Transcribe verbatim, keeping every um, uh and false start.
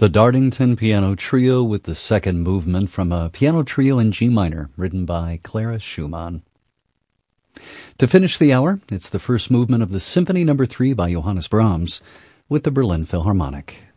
The Dartington Piano Trio with the second movement from a piano trio in G minor written by Clara Schumann. To finish the hour, it's the first movement of the Symphony Number three by Johannes Brahms with the Berlin Philharmonic.